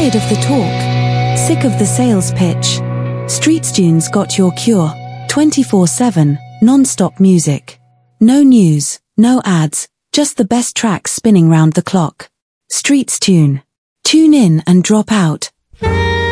Tired of the talk? Sick of the sales pitch? StreetsTunes got your cure. 24/7, non-stop music. No news, no ads, just the best tracks spinning round the clock. StreetsTune. Tune in and drop out.